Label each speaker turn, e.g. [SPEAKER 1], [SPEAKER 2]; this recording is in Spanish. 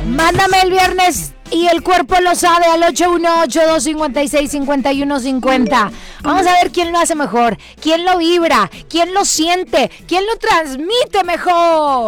[SPEAKER 1] Mándame el viernes y el cuerpo lo sabe al 818-256-5150. Vamos a ver quién lo hace mejor, quién lo vibra, quién lo siente, quién lo transmite mejor.